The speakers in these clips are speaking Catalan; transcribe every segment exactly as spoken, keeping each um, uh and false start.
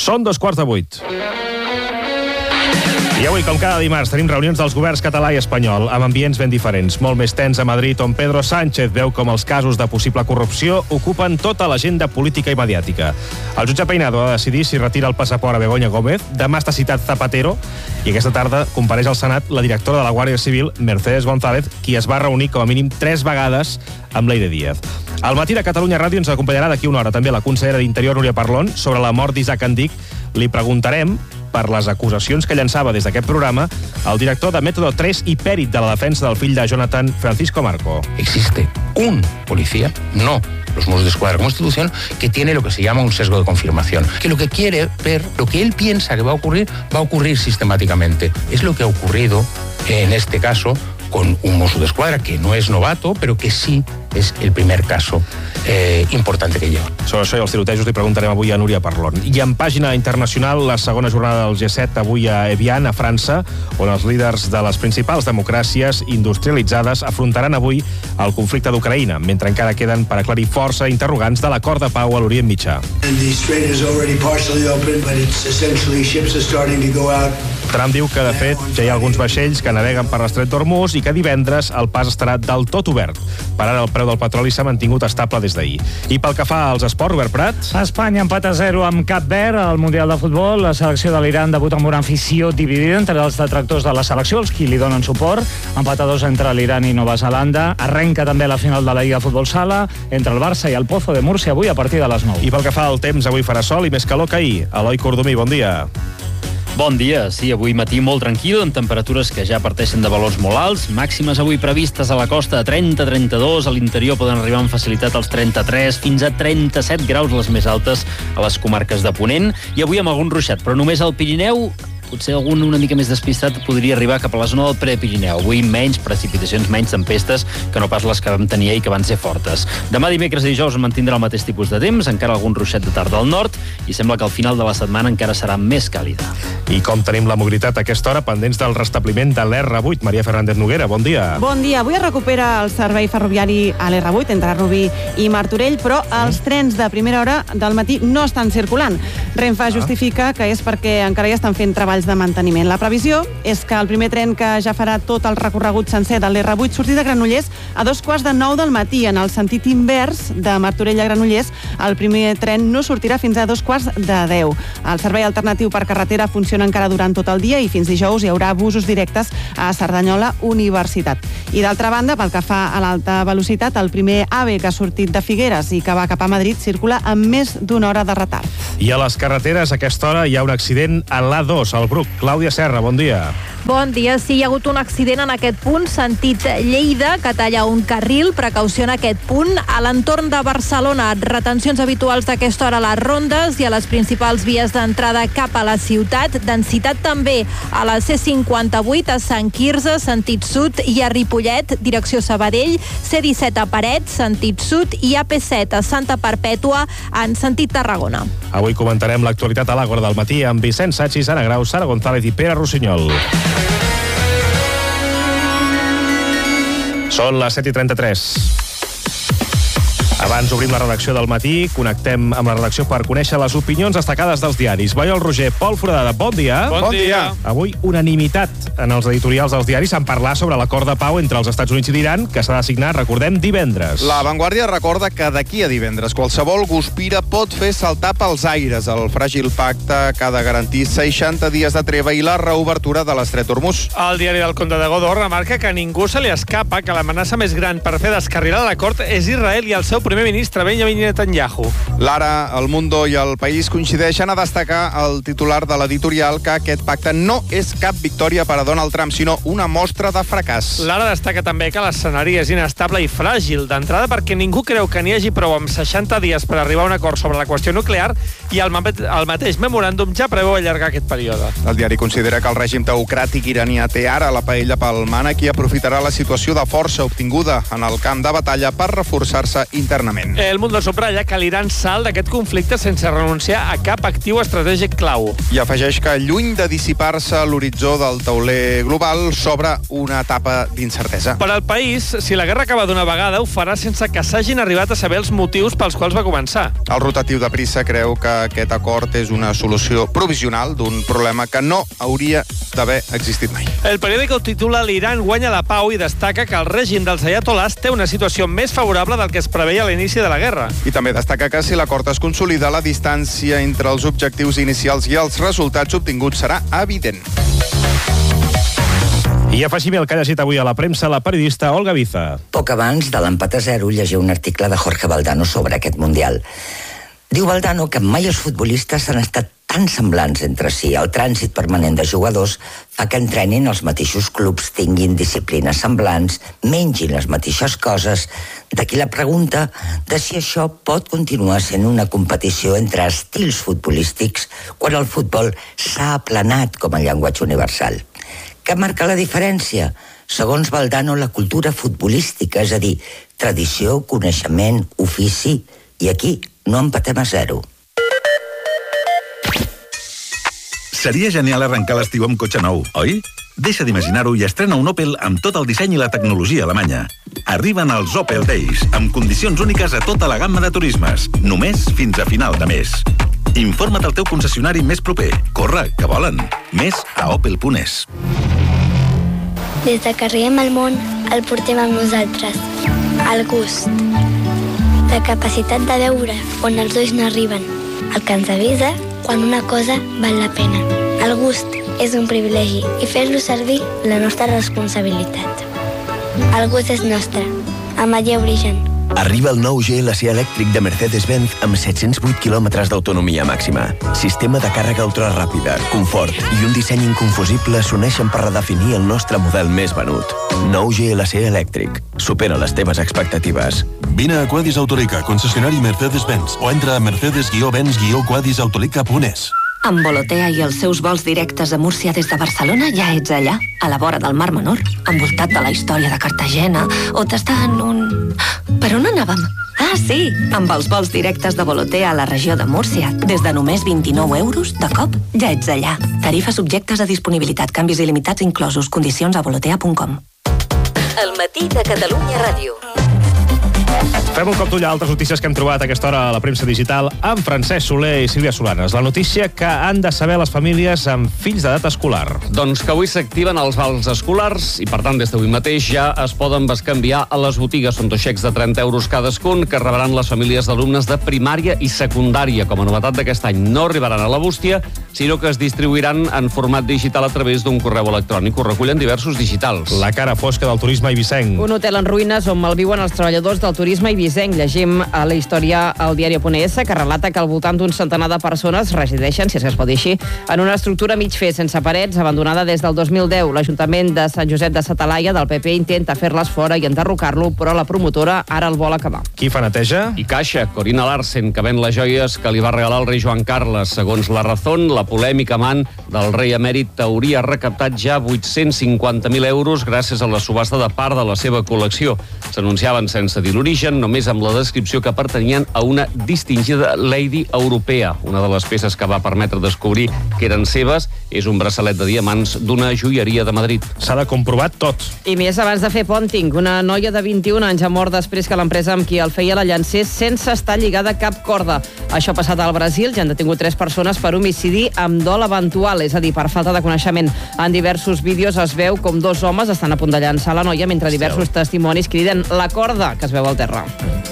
Són dos quarts de vuit. I avui, com cada dimarts, tenim reunions dels governs català i espanyol, amb ambients ben diferents. Molt més tens a Madrid, on Pedro Sánchez veu com els casos de possible corrupció ocupen tota l'agenda política i mediàtica. El jutge Peinado ha de decidir si retira el passaport a Begoña Gómez. Demà està citat Zapatero, i aquesta tarda compareix al Senat la directora de la Guàrdia Civil, Mercedes González, qui es va reunir com a mínim tres vegades amb Leire Díaz. Al matí de Catalunya Ràdio ens acompanyarà d'aquí una hora també la consellera d'Interior, Núria Parlon, sobre la mort d'Isaac Andic. Li preguntarem per les acusacions que llançava des d'aquest programa el director de Método tres i pèrit de la defensa del fill de Jonathan, Francisco Marco. Existe un policía, no los Mossos d'Esquadra como institución, que tiene lo que se llama un sesgo de confirmación, que lo que quiere ver, lo que él piensa que va a ocurrir, va a ocurrir sistemáticamente. Es lo que ha ocurrido en este caso con un Mosso d'Esquadra que no es novato, pero que sí és el primer caso eh, importante que lleva. Sobre això i els tirotejos li preguntarem avui a Núria Parlon. I en pàgina internacional, la segona jornada del G set avui a Evian, a França, on els líders de les principals democràcies industrialitzades afrontaran avui el conflicte d'Ucraïna, mentre encara queden per aclarir força interrogants de l'acord de pau a l'Orient Mitjà. Trump diu que, de fet, ja hi ha alguns vaixells que naveguen per l'estret d'Hormuz i que divendres el pas estarà del tot obert. Per ara, el preu del petroli s'ha mantingut estable des d'ahir. I pel que fa als esports, Robert Prat... Espanya empat a zero amb Cap Verd al Mundial de Futbol. La selecció de l'Iran debuta amb una afició dividida entre els detractors de la selecció, els qui li donen suport. Empat a dos entre l'Iran i Nova Zelanda. Arrenca també la final de la Lliga de Futbol Sala entre el Barça i el Pozo de Múrcia avui a partir de les nou. I pel que fa al temps, avui farà sol i més calor que ahir. Eloi Cordomí, bon dia. Bon dia. Sí, avui matí molt tranquil, amb temperatures que ja parteixen de valors molt alts. Màximes avui previstes a la costa de trenta a trenta-dos, a l'interior poden arribar amb facilitat als trenta-tres, fins a trenta-set graus les més altes a les comarques de Ponent. I avui amb algun ruixat, però només al Pirineu. Potser algun una mica més despistat podria arribar cap a la zona del Prepirineu. Avui menys precipitacions, menys tempestes que no pas les que vam tenir ahir, que van ser fortes. Demà dimecres i dijous mantindrà el mateix tipus de temps, encara algun ruixat de tarda al nord, i sembla que al final de la setmana encara serà més càlida. I com tenim la mobilitat a aquesta hora, pendents del restabliment de l'R vuit. Maria Fernández Noguera, bon dia. Bon dia. Avui es recupera el servei ferroviari a l'R vuit entre Rubí i Martorell, però els trens de primera hora del matí no estan circulant. Renfe ah. justifica que és perquè encara hi estan fent treballs de manteniment. La previsió és que el primer tren que ja farà tot el recorregut sencer de l'R vuit surti de Granollers a dos quarts de nou del matí. En el sentit invers, de Martorell a Granollers, el primer tren no sortirà fins a dos quarts de deu. El servei alternatiu per carretera funciona encara durant tot el dia i fins dijous hi haurà busos directes a Cerdanyola Universitat. I d'altra banda, pel que fa a l'alta velocitat, el primer AVE que ha sortit de Figueres i que va cap a Madrid circula amb més d'una hora de retard. I a les carreteres a aquesta hora hi ha un accident a l'A dos, al Bruc. Clàudia Serra, bon dia. Bon dia. Sí, hi ha hagut un accident en aquest punt, sentit Lleida, que talla un carril. Precaució en aquest punt. A l'entorn de Barcelona, retencions habituals d'aquesta hora a les rondes i a les principals vies d'entrada cap a la ciutat. Densitat també a la C cinquanta-vuit, a Sant Quirze, sentit sud, i a Ripollet, direcció Sabadell, C disset a Parets, sentit sud, i A P set a Santa Perpètua, en sentit Tarragona. Avui comentarem l'actualitat a l'Àgora del matí amb Vicenç Sachis, Anna Grau, Sara González i Pere Rossinyol. Són les set i trenta-tres. Abans obrim la redacció del matí, connectem amb la redacció per conèixer les opinions destacades dels diaris. Maiol Roger, Pol Foradada, bon dia. Bon, bon dia. Avui, unanimitat en els editorials dels diaris en parlar sobre l'acord de pau entre els Estats Units i l'Iran, que s'ha de signar, recordem, divendres. La Vanguardia recorda que d'aquí a divendres qualsevol guspira pot fer saltar pels aires el fràgil pacte que ha de garantir seixanta dies de treva i la reobertura de l'estret d'Hormuz. El diari del Comte de Godó remarca que a ningú se li escapa que l'amenaça més gran per fer descarrilar l'acord és Israel i el seu primer ministre Benjamin Netanyahu. L'Ara, El Mundo i El País coincideixen a destacar el titular de l'editorial que aquest pacte no és cap victòria per a Donald Trump, sinó una mostra de fracàs. L'Ara destaca també que l'escenari és inestable i fràgil, d'entrada perquè ningú creu que n'hi hagi prou amb seixanta dies per arribar a un acord sobre la qüestió nuclear i el, el mateix memoràndum ja preveu allargar aquest període. El diari considera que el règim teocràtic iranià té ara la paella pel mànec i aprofitarà la situació de força obtinguda en el camp de batalla per reforçar-se internacionalment. internament. El Mundo subratlla que l'Iran salt d'aquest conflicte sense renunciar a cap actiu estratègic clau. I afegeix que, lluny de dissipar-se l'horitzó del tauler global, s'obre una etapa d'incertesa. Per al país, si la guerra acaba d'una vegada, ho farà sense que s'hagin arribat a saber els motius pels quals va començar. El rotatiu de Prissa creu que aquest acord és una solució provisional d'un problema que no hauria d'haver existit mai. El periòdic ho titula «L'Iran guanya la pau» i destaca que el règim dels ayatolás té una situació més favorable del que es preveia a l'inici de la guerra. I també destaca que si l'acord es consolida, la distància entre els objectius inicials i els resultats obtinguts serà evident. I afegim el que ha llegit avui a la premsa la periodista Olga Biza. Poc abans de l'empat a zero llegia un article de Jorge Valdano sobre aquest Mundial. Diu Valdano que mai els futbolistes han estat tan semblants entre si. El trànsit permanent de jugadors fa que entrenin els mateixos clubs, tinguin disciplines semblants, mengin les mateixes coses. D'aquí la pregunta de si això pot continuar sent una competició entre estils futbolístics quan el futbol s'ha aplanat com a llenguatge universal. Què marca la diferència? Segons Valdano, la cultura futbolística, és a dir, tradició, coneixement, ofici, i aquí no empatem a zero. Seria genial arrencar l'estiu amb cotxe nou, oi? Deixa d'imaginar-ho i estrena un Opel amb tot el disseny i la tecnologia alemanya. Arriben els Opel Days, amb condicions úniques a tota la gamma de turismes, només fins a final de mes. Informa't al teu concessionari més proper. Corre, que volen. Més a opel punt es. Des de que arribem al món, el portem amb nosaltres. El gust. La capacitat de veure on els ulls no arriben. El que ens avisa quan una cosa val la pena. El gust és un privilegi i fer-lo servir la nostra responsabilitat. El gust és nostre. Amaia Origen. Arriba el nou G L C elèctric de Mercedes-Benz amb set-cents vuit quilòmetres d'autonomia màxima. Sistema de càrrega ultraràpida, confort i un disseny inconfusible s'uneixen per redefinir el nostre model més venut. Nou G L C elèctric. Supera les teves expectatives. Vine a Quadis Autolica, concessionari Mercedes-Benz, o entra a mercedes benz quadis autolica punt es. Amb Volotea i els seus vols directes a Múrcia des de Barcelona ja ets allà, a la vora del Mar Menor, envoltat de la història de Cartagena, o tastant un... Per on anàvem? Ah, sí, amb els vols directes de Volotea a la regió de Múrcia. Des de només vint-i-nou euros, de cop, ja ets allà. Tarifes subjectes a disponibilitat, canvis il·limitats inclosos, condicions a volotea punt com. El matí de Catalunya Ràdio. Fem un cop d'ull a altres notícies que hem trobat a aquesta hora a la premsa digital amb Francesc Soler i Sílvia Solanes. La notícia que han de saber les famílies amb fills d'edat escolar. Doncs que avui s'activen els vals escolars i, per tant, des d'avui mateix ja es poden bescanviar a les botigues. Són dos xecs de trenta euros cadascun que rebraran les famílies d'alumnes de primària i secundària. Com a novetat d'aquest any, no arribaran a la bústia, sinó que es distribuiran en format digital a través d'un correu electrònic. Ho recullen diversos digitals. La cara fosca del turisme eivissenc. Un hotel en ruïnes on malviuen els treballadors del turisme eivissenc. Llegim a la història al diari punt es, que relata que al voltant d'un centenar de persones resideixen, si es pot dir així, en una estructura mig fer sense parets, abandonada des del dos mil deu. L'Ajuntament de Sant Josep de sa Talaia del P P intenta fer-les fora i enderrocar-lo, però la promotora ara el vol acabar. Qui fa neteja? I caixa, Corina Larsen, que ven les joies que li va regalar el rei Joan Carles. Segons La Razón, la polèmica amant del rei emèrit hauria recaptat ja vuit-cents cinquanta mil euros gràcies a la subhasta de part de la seva col·lecció. S'anunciaven sense dir l'origen, només amb la descripció que pertanyien a una distingida lady europea. Una de les peces que va permetre descobrir que eren seves és un braçalet de diamants d'una joieria de Madrid. S'ha de comprovar tot. I més abans de fer pònting. Una noia de vint-i-un anys ha mort després que l'empresa amb qui el feia la llancés sense estar lligada a cap corda. Això ha passat al Brasil. Ja han detingut tres persones per homicidi amb dol eventual, és a dir, per falta de coneixement. En diversos vídeos es veu com dos homes estan a punt de llançar la noia mentre diversos testimonis criden la corda que es veu al terra.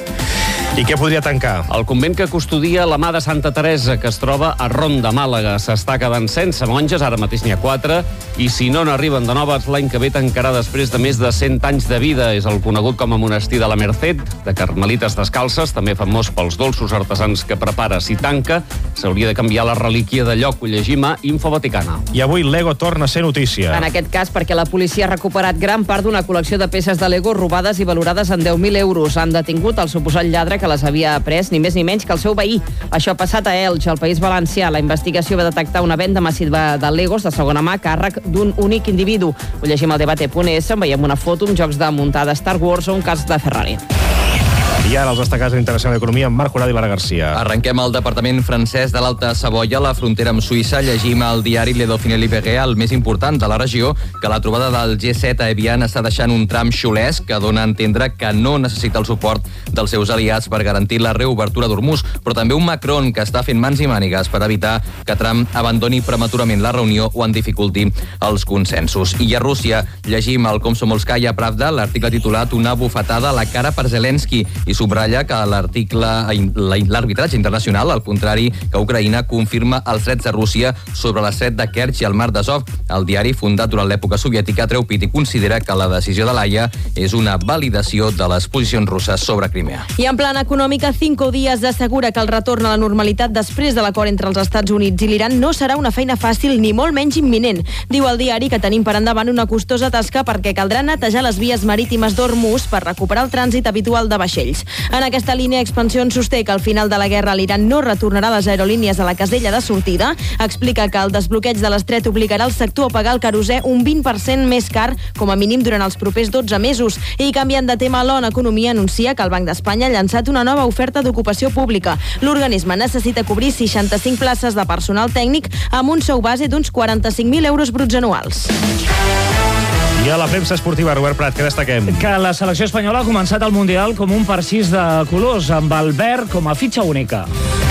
I què podria tancar? El convent que custodia la Mà de Santa Teresa, que es troba a Ronda, Màlaga. S'està quedant sense monges, ara mateix n'hi ha quatre, i si no n'arriben de noves, l'any que ve tancarà després de més de cent anys de vida. És el conegut com a monestir de la Merced, de carmelites descalces, també famós pels dolços artesans que prepara. Si tanca, s'hauria de canviar la relíquia de lloc. Ho llegim a Info Vaticana. I avui Lego torna a ser notícia. En aquest cas, perquè la policia ha recuperat gran part d'una col·lecció de peces de Lego robades i valorades en deu mil euros. Han detingut el suposat lladre que les havia pres ni més ni menys que el seu veí. Això ha passat a Elx, al País Valencià. La investigació va detectar una venda massiva de Legos de segona mà a càrrec d'un únic individu. Ho llegim al debate punt es, on veiem una foto amb jocs de muntada Star Wars o un cas de Ferrari. I ara els destacats de l'Internacional d'Economia amb Marc Horadi i Lara Garcia. Arrenquem al departament francès de l'Alta Savoia, a la frontera amb Suïssa. Llegim al diari Le Dauphiné Libéré, el més important de la regió, que la trobada del G set a Evian està deixant un tram xulesc que dona a entendre que no necessita el suport dels seus aliats per garantir la reobertura d'Hormuz, però també un Macron que està fent mans i mànigues per evitar que Trump abandoni prematurament la reunió o en dificulti els consensos. I a Rússia llegim al Komsomolskaya Pravda l'article titulat Una bufetada a la cara per Zelensky i subratlla que l'article l'arbitratge internacional, al contrari que Ucraïna, confirma els drets de Rússia sobre l'estret de Kerch i el mar d'Azov. El diari, fundat durant l'època soviètica, treu pit i considera que la decisió de l'Haia és una validació de les posicions russes sobre Crimea. I en plan econòmica, Cinco Días assegura que el retorn a la normalitat després de l'acord entre els Estats Units i l'Iran no serà una feina fàcil ni molt menys imminent. Diu el diari que tenim per endavant una costosa tasca perquè caldrà netejar les vies marítimes d'Hormuz per recuperar el trànsit habitual de vaixells. En aquesta línia, Expansión sosté que al final de la guerra l'Iran no retornarà les aerolínies a la casella de sortida. Explica que el desbloqueig de l'estret obligarà el sector a pagar el querosè un vint per cent més car, com a mínim durant els propers dotze mesos. I canviant de tema, l'O N Economia anuncia que el Banc d'Espanya ha llançat una nova oferta d'ocupació pública. L'organisme necessita cobrir seixanta-cinc places de personal tècnic amb un sou base d'uns quaranta-cinc mil euros bruts anuals. I a la premsa esportiva, Robert Prat, què destaquem? Que la selecció espanyola ha començat el Mundial com un parxís de colors, amb el verd com a fitxa única.